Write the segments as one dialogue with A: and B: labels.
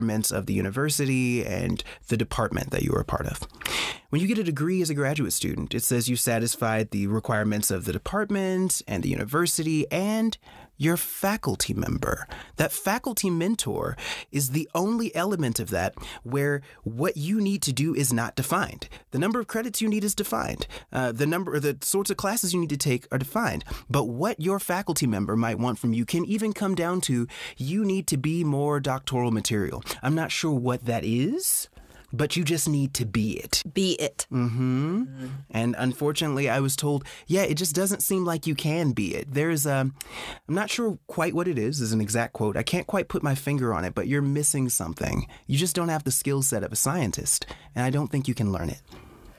A: requirements of the university and the department that you are a part of. When you get a degree as a graduate student, it says you satisfied the requirements of the department and the university and your faculty member. That faculty mentor is the only element of that where what you need to do is not defined. The number of credits you need is defined. The sorts of classes you need to take are defined. But what your faculty member might want from you can even come down to you need to be more doctoral material. I'm not sure what that is, but you just need to be it.
B: Be it.
A: Mm-hmm. And unfortunately, I was told, yeah, it just doesn't seem like you can be it. I'm not sure quite what it is an exact quote. I can't quite put my finger on it, but you're missing something. You just don't have the skill set of a scientist, and I don't think you can learn it.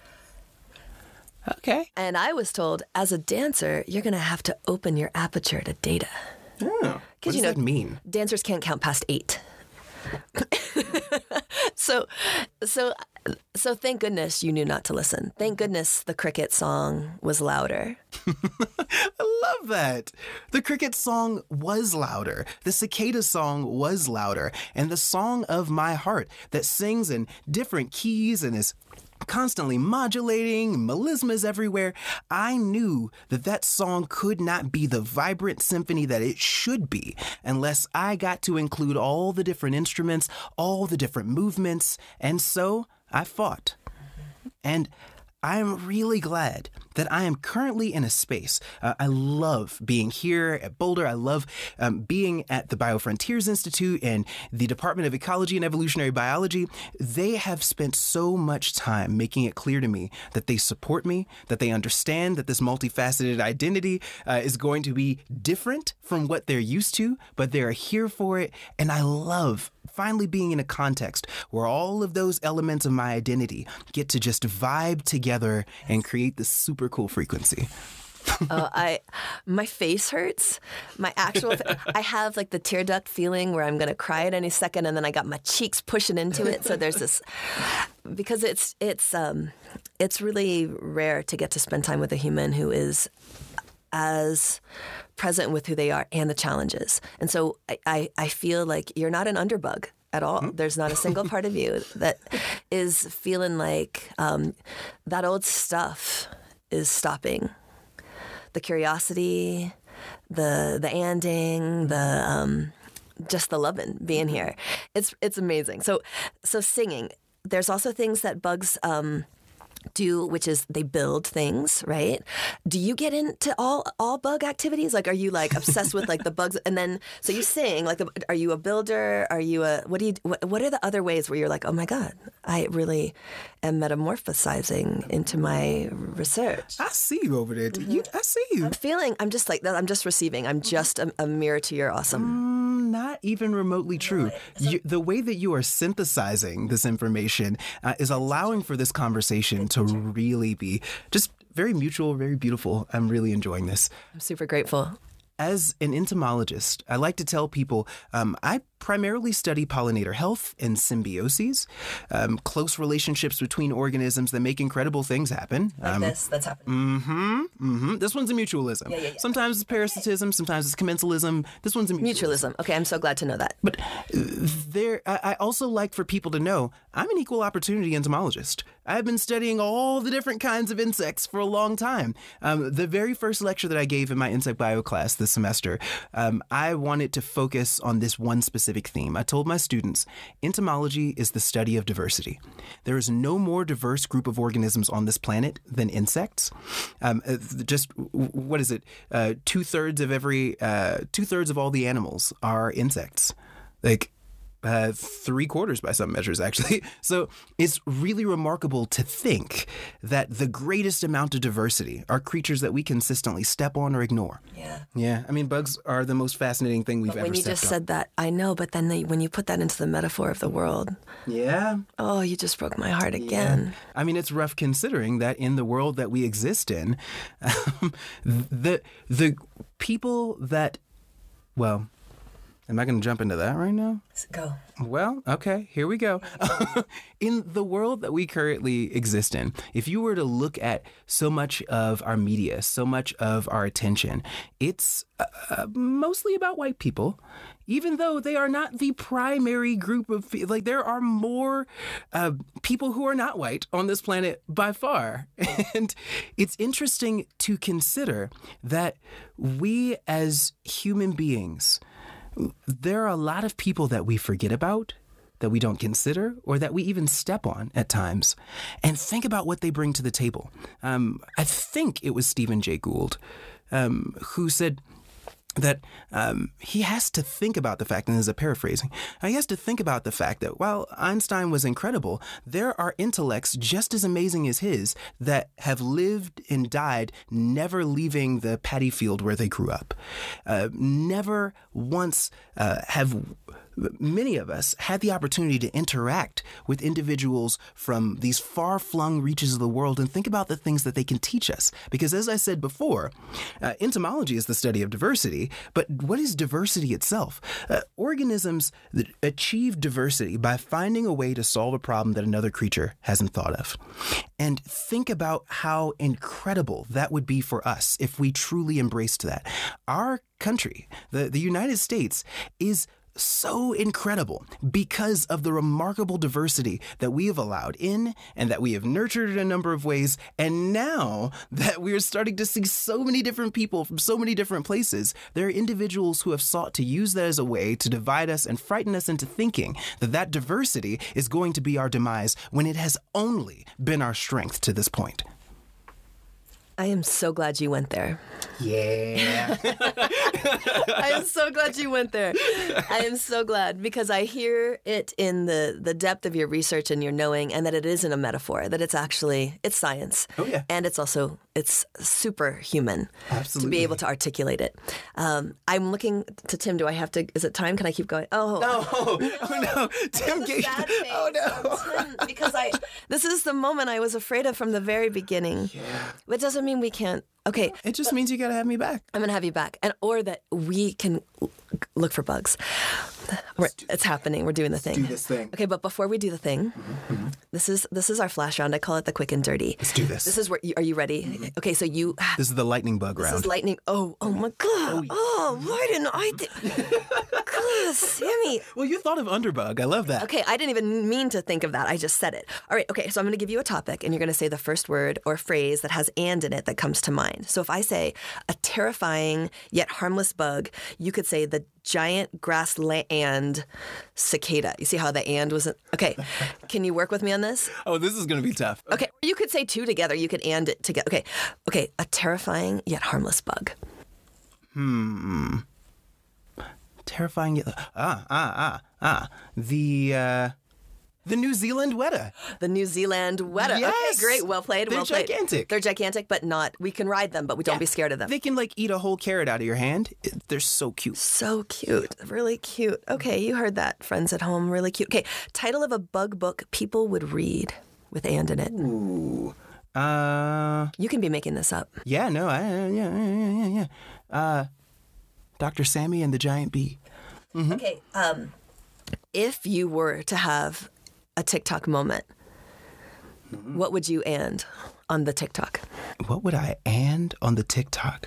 A: Okay.
B: And I was told, as a dancer, you're going to have to open your aperture to data.
A: Oh, what does that mean?
B: Dancers can't count past 8. So thank goodness you knew not to listen. Thank goodness the cricket song was louder.
A: I love that. The cricket song was louder. The cicada song was louder. And the song of my heart that sings in different keys and is constantly modulating, melismas everywhere. I knew that song could not be the vibrant symphony that it should be unless I got to include all the different instruments, all the different movements, and so I fought. And I'm really glad that I am currently in a space. I love being here at Boulder. I love being at the BioFrontiers Institute and the Department of Ecology and Evolutionary Biology. They have spent so much time making it clear to me that they support me, that they understand that this multifaceted identity is going to be different from what they're used to, but they're here for it. And I love finally being in a context where all of those elements of my identity get to just vibe together and create this super cool frequency.
B: My face hurts. I have like the tear duct feeling where I'm going to cry at any second, and then I got my cheeks pushing into it. So there's this, because it's really rare to get to spend time with a human who is as present with who they are and the challenges. And so I feel like you're not an underbug at all. There's not a single part of you that is feeling like that old stuff is stopping. The curiosity, the anding, just the loving being here. It's amazing. So singing. There's also things that bugs do, which is they build things, right? Do you get into all bug activities? Like, are you like obsessed with like the bugs? And then, so you sing, like, are you a builder? Are you what are the other ways where you're like, oh my God, I really am metamorphosizing into my research?
A: I see you over there. I see you.
B: I'm just like that. I'm just receiving. I'm just a mirror to your awesome.
A: Not even remotely true. The way that you are synthesizing this information is allowing for this conversation to really be just very mutual, very beautiful. I'm really enjoying this.
B: I'm super grateful.
A: As an entomologist, I like to tell people I primarily study pollinator health and symbioses, close relationships between organisms that make incredible things happen.
B: Like that's happening.
A: This one's a mutualism. Yeah. Sometimes it's parasitism, sometimes it's commensalism. This one's a mutualism.
B: Okay, I'm so glad to know that.
A: But I also like for people to know I'm an equal opportunity entomologist. I've been studying all the different kinds of insects for a long time. The very first lecture that I gave in my insect bio class this semester, I wanted to focus on this one specific theme. I told my students, entomology is the study of diversity. There is no more diverse group of organisms on this planet than insects. What is it? 2/3 of all the animals are insects. Like, 3/4 by some measures, actually. So it's really remarkable to think that the greatest amount of diversity are creatures that we consistently step on or ignore. Yeah. I mean, bugs are the most fascinating thing we've ever stepped on.
B: When you just said that, I know, but then when you put that into the metaphor of the world.
A: Yeah.
B: Oh, you just broke my heart again.
A: Yeah. I mean, it's rough considering that in the world that we exist in, the people that, well, Am I going to jump into that right now?
B: Go.
A: Well, okay, here we go. In the world that we currently exist in, if you were to look at so much of our media, so much of our attention, it's mostly about white people, even though they are not the primary group of, like, there are more people who are not white on this planet by far. And it's interesting to consider that we as human beings, there are a lot of people that we forget about, that we don't consider, or that we even step on at times. And think about what they bring to the table. I think it was Stephen Jay Gould who said that he has to think about the fact, and this is a paraphrasing, he has to think about the fact that while Einstein was incredible, there are intellects just as amazing as his that have lived and died never leaving the paddy field where they grew up. Never once have many of us had the opportunity to interact with individuals from these far-flung reaches of the world and think about the things that they can teach us. Because as I said before, entomology is the study of diversity, but what is diversity itself? Organisms that achieve diversity by finding a way to solve a problem that another creature hasn't thought of. And think about how incredible that would be for us if we truly embraced that. Our country, the United States, is so incredible because of the remarkable diversity that we have allowed in and that we have nurtured in a number of ways. And now that we're starting to see so many different people from so many different places, there are individuals who have sought to use that as a way to divide us and frighten us into thinking that that diversity is going to be our demise when it has only been our strength to this point.
B: I am so glad you went there.
A: Yeah.
B: I am so glad you went there. I am so glad because I hear it in the depth of your research and your knowing, and that it isn't a metaphor, that it's science.
A: Oh, yeah.
B: And it's superhuman.
A: Absolutely.
B: To be able to articulate it. I'm looking to Tim. Do I have to, is it time? Can I keep going? Oh.
A: No. Tim gave, oh no.
B: Tim, because this is the moment I was afraid of from the very beginning.
A: Yeah.
B: It doesn't mean we can't. Okay.
A: It just means you got to have me back.
B: I'm going to have you back. Or that we can look for bugs. It's happening. We're doing the thing.
A: Let's do this thing.
B: Okay, but before we do the thing, this is our flash round. I call it the quick and dirty.
A: Let's do this.
B: This is where, are you ready? Okay, so you...
A: This is the lightning bug round.
B: This is lightning. Oh my God. Why didn't I... God, Sammy.
A: Well, you thought of underbug. I love that.
B: Okay, I didn't even mean to think of that. I just said it. All right, okay, so I'm going to give you a topic, and you're going to say the first word or phrase that has "and" in it that comes to mind. So if I say a terrifying yet harmless bug, you could say the giant grassland cicada. You see how the "and" was... Okay, can you work with me on this?
A: Oh, this is going to be tough.
B: Okay, you could say two together. You could "and" it together. Okay, a terrifying yet harmless bug.
A: Terrifying yet... The New Zealand weta.
B: The New Zealand weta.
A: Yes.
B: Okay, great. Well played.
A: They're gigantic.
B: They're gigantic, but not... We can ride them, but we don't be scared of them.
A: They can, eat a whole carrot out of your hand. They're so cute.
B: So cute. Really cute. Okay, you heard that, friends at home. Really cute. Okay, title of a bug book people would read with "and" in it.
A: Ooh.
B: You can be making this up.
A: Yeah, no, yeah. Dr. Sammy and the Giant Bee. Mm-hmm.
B: Okay, if you were to have a TikTok moment, what would you "and" on the TikTok?
A: What would I "and" on the TikTok?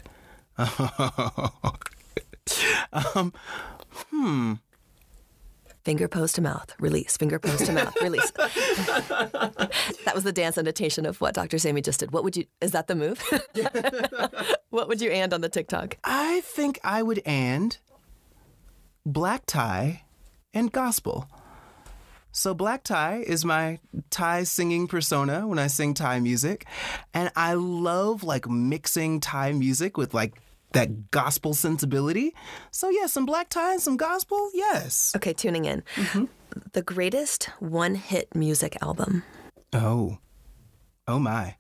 B: Finger pose to mouth, release. Finger pose to mouth, release. That was the dance annotation of what Dr. Sammy just did. What would you, is that the move? What would you "and" on the TikTok?
A: I think I would "and" black tie and gospel. So black tie is my Thai singing persona when I sing Thai music. And I love mixing Thai music with that gospel sensibility. So yeah, some black tie and some gospel, yes.
B: Okay, tuning in. Mm-hmm. The greatest one-hit music album.
A: Oh my.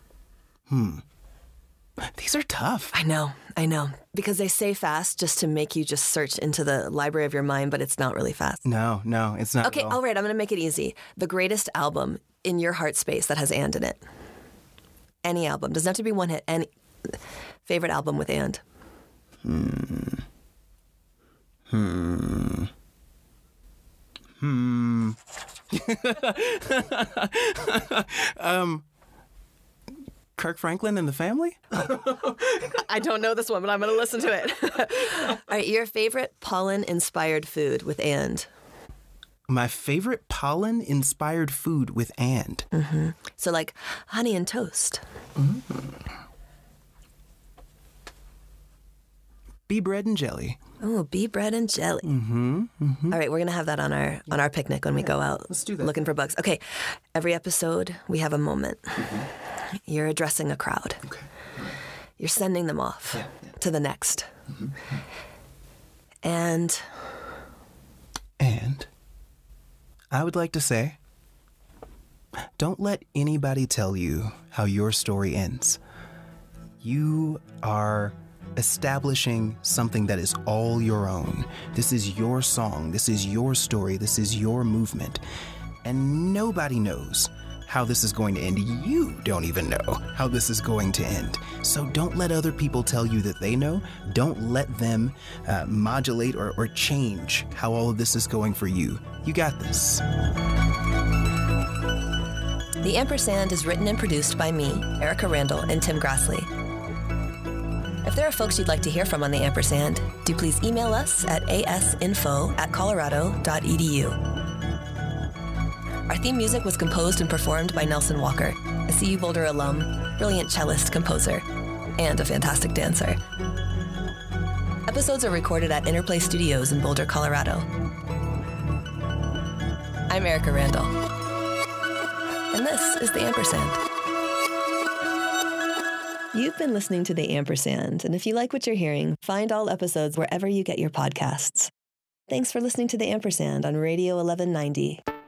A: These are tough.
B: I know. Because they say fast just to make you just search into the library of your mind, but it's not really fast.
A: No, it's not.
B: Okay, all right, I'm going to make it easy. The greatest album in your heart space that has "and" in it. Any album. Doesn't have to be one hit. Any favorite album with "and."
A: Kirk Franklin and the Family?
B: I don't know this one, but I'm going to listen to it. All right, your favorite pollen-inspired food with and.
A: My favorite pollen-inspired food with and.
B: Mm-hmm. So like honey and toast.
A: Bee bread and jelly.
B: Oh, bee bread and jelly.
A: Mm-hmm. Mm-hmm.
B: All right, we're going to have that on our picnic when we go out.
A: Let's do that.
B: Looking for bugs. Okay, every episode we have a moment. You're addressing a crowd.
A: Okay.
B: You're sending them off to the next. And
A: I would like to say, don't let anybody tell you how your story ends. You are establishing something that is all your own. This is your song. This is your story. This is your movement. And nobody knows how this is going to end. You don't even know how this is going to end. So don't let other people tell you that they know. Don't let them modulate or change how all of this is going for you. You got this.
B: The Ampersand is written and produced by me, Erica Randall, and Tim Grassley. If there are folks you'd like to hear from on the Ampersand, do please email us at asinfo@colorado.edu. Our theme music was composed and performed by Nelson Walker, a CU Boulder alum, brilliant cellist, composer, and a fantastic dancer. Episodes are recorded at Interplay Studios in Boulder, Colorado. I'm Erica Randall, and this is The Ampersand. You've been listening to The Ampersand, and if you like what you're hearing, find all episodes wherever you get your podcasts. Thanks for listening to The Ampersand on Radio 1190.